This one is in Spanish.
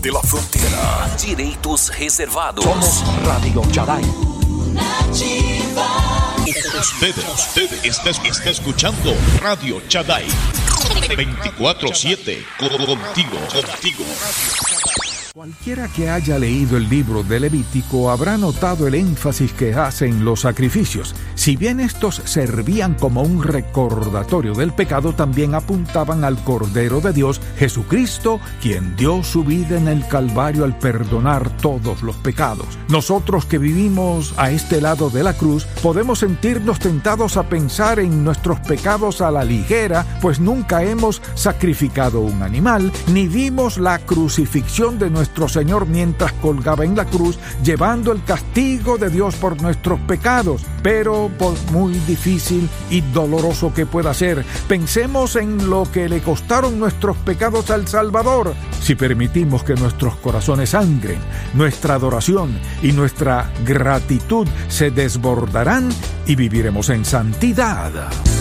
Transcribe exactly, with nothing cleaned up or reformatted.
de la frontera. Direitos reservados. Somos Radio Chaday. Usted, usted está, está escuchando Radio Chaday. veinticuatro siete. Contigo, contigo. Cualquiera que haya leído el libro de Levítico habrá notado el énfasis que hace en los sacrificios. Si bien estos servían como un recordatorio del pecado, también apuntaban al Cordero de Dios, Jesucristo, quien dio su vida en el Calvario al perdonar todos los pecados. Nosotros que vivimos a este lado de la cruz, podemos sentirnos tentados a pensar en nuestros pecados a la ligera, pues nunca hemos sacrificado un animal, ni vimos la crucifixión de nuestro Nuestro Señor mientras colgaba en la cruz, llevando el castigo de Dios por nuestros pecados. Pero por muy difícil y doloroso que pueda ser, pensemos en lo que le costaron nuestros pecados al Salvador. Si permitimos que nuestros corazones sangren, nuestra adoración y nuestra gratitud se desbordarán y viviremos en santidad.